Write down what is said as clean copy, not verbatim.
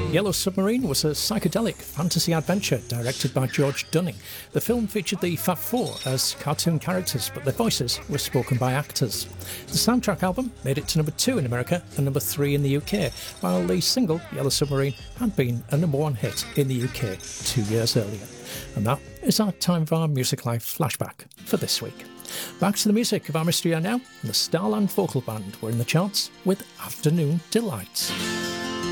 Yellow Submarine was a psychedelic fantasy adventure directed by George Dunning. The film featured the Fab Four as cartoon characters, but their voices were spoken by actors. The soundtrack album made it to number 2 in America and number 3 in the UK, while the single Yellow Submarine had been a number 1 hit in the UK 2 years earlier. And that is our Time for Our Music Life flashback for this week. Back to the music of our mystery now, and the Starland Vocal Band were in the charts with Afternoon Delight.